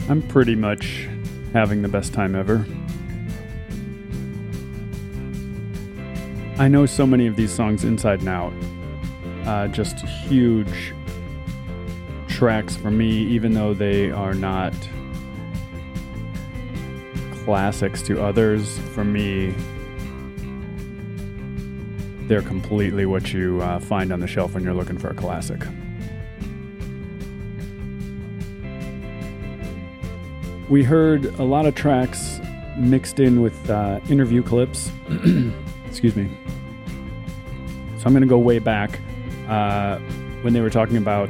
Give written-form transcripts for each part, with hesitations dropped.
I'm pretty much having the best time ever. I know so many of these songs inside and out. Just huge tracks for me, even though they are not classics to others. For me, they're completely what you find on the shelf when you're looking for a classic. We heard a lot of tracks mixed in with interview clips. Excuse me. So I'm going to go way back when they were talking about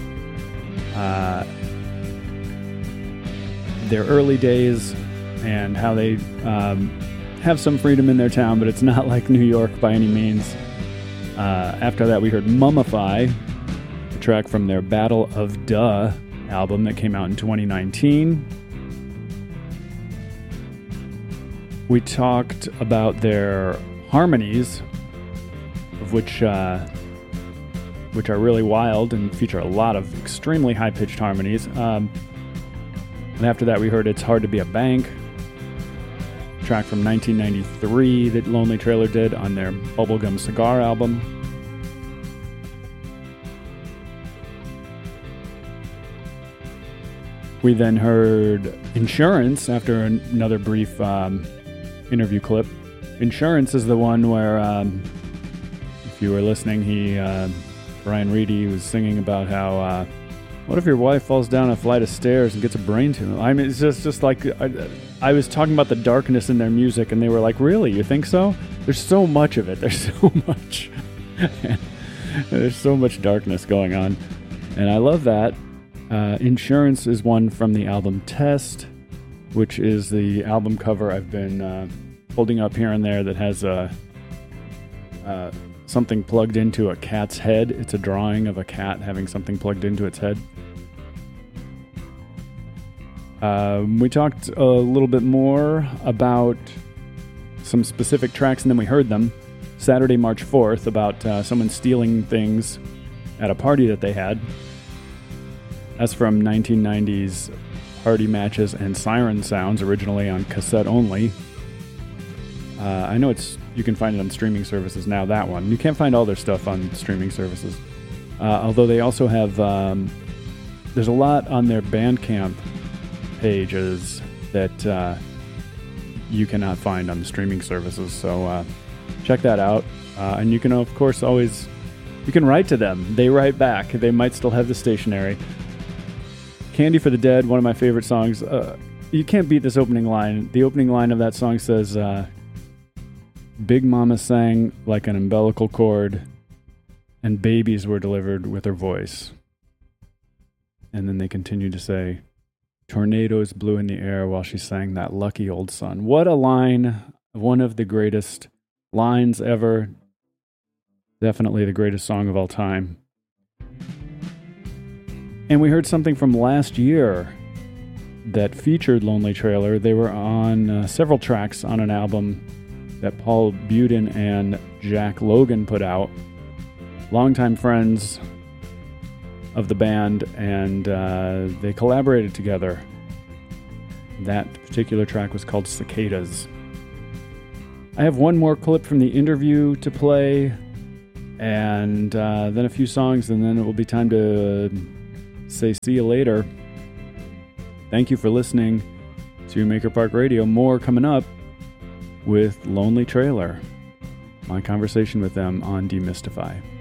their early days and how they have some freedom in their town, but it's not like New York by any means. After that, we heard Mummify, a track from their Battle of Duh album that came out in 2019. We talked about their harmonies, of which are really wild and feature a lot of extremely high-pitched harmonies. And after that, we heard It's Hard to Be a Bank, a track from 1993 that Lonely Trailer did on their Bubblegum Cigar album. We then heard Insurance after another brief interview clip. Insurance is the one where, if you were listening, Brian Reedy was singing about how, what if your wife falls down a flight of stairs and gets a brain tumor? I mean, it's just like, I was talking about the darkness in their music, and they were like, really, you think so? There's so much of it. There's so much. There's so much darkness going on. And I love that. Insurance is one from the album Test, which is the album cover I've been holding up here and there that has something plugged into a cat's head. It's a drawing of a cat having something plugged into its head. We talked a little bit more about some specific tracks, and then we heard them. Saturday, March 4th, about someone stealing things at a party that they had. That's from 1990s Party Matches and Siren Sounds, originally on cassette only. I know you can find it on streaming services now, that one. You can't find all their stuff on streaming services. Although they also have, there's a lot on their Bandcamp pages that you cannot find on the streaming services. So check that out. And you can, of course, you can write to them. They write back. They might still have the stationery. Candy for the Dead, one of my favorite songs. You can't beat this opening line. The opening line of that song says, Big Mama sang like an umbilical cord, and babies were delivered with her voice. And then they continue to say, tornadoes blew in the air while she sang that lucky old son. What a line. One of the greatest lines ever. Definitely the greatest song of all time. And we heard something from last year that featured Lonely Trailer. They were on several tracks on an album that Paul Budin and Jack Logan put out. Longtime friends of the band, and they collaborated together. That particular track was called Cicadas. I have one more clip from the interview to play, and then a few songs, and then it will be time to say see you later. Thank you for listening to Maker Park Radio. More coming up with Lonely Trailer. My conversation with them on Demystify.